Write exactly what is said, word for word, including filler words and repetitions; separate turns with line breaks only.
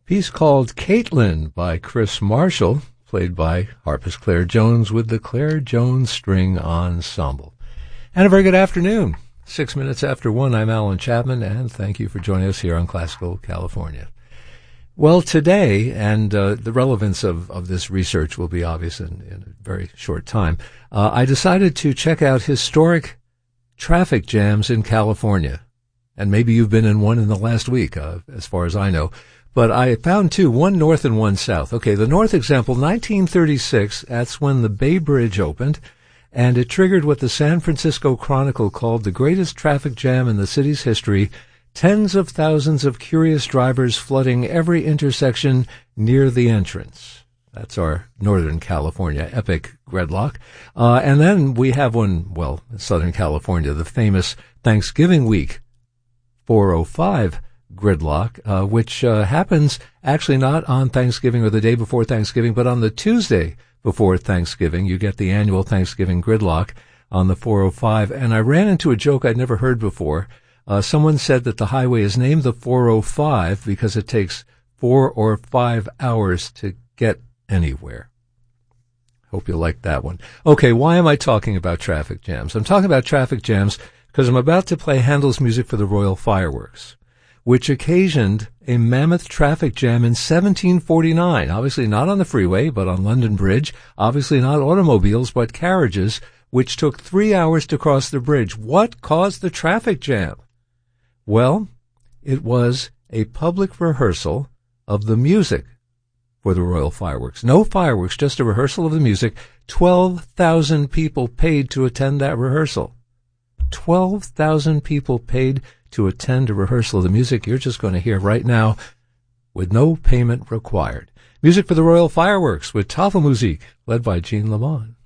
Piece called Caitlin by Chris Marshall, played by harpist Claire Jones with the Claire Jones String Ensemble. And a very good afternoon. Six minutes after one, I'm Alan Chapman, and thank you for joining us here on Classical California. Well, today, and uh, the relevance of, of this research will be obvious in, in a very short time, uh, I decided to check out historic traffic jams in California. And maybe you've been in one in the last week, uh, as far as I know. But I found two, one north and one south. Okay, the north example, nineteen thirty-six, that's when the Bay Bridge opened, and it triggered what the San Francisco Chronicle called the greatest traffic jam in the city's history, tens of thousands of curious drivers flooding every intersection near the entrance. That's our Northern California epic gridlock. Uh, and then we have one, well, Southern California, the famous Thanksgiving week four oh five gridlock, uh, which uh, happens actually not on Thanksgiving or the day before Thanksgiving, but on the Tuesday before Thanksgiving. You get the annual Thanksgiving gridlock on the four oh five. And I ran into a joke I'd never heard before. Uh, someone said that the highway is named the four oh five because it takes four or five hours to get anywhere. Hope you like that one. Okay, why am I talking about traffic jams? I'm talking about traffic jams because I'm about to play Handel's music for the Royal Fireworks, which occasioned a mammoth traffic jam in seventeen forty-nine. Obviously not on the freeway, but on London Bridge. Obviously not automobiles, but carriages, which took three hours to cross the bridge. What caused the traffic jam? Well, it was a public rehearsal of the music for the Royal Fireworks. No fireworks, just a rehearsal of the music. twelve thousand people paid to attend that rehearsal. twelve thousand people paid to attend a rehearsal of the music you're just going to hear right now with no payment required. Music for the Royal Fireworks with Tafelmusik, led by Jean Lamont.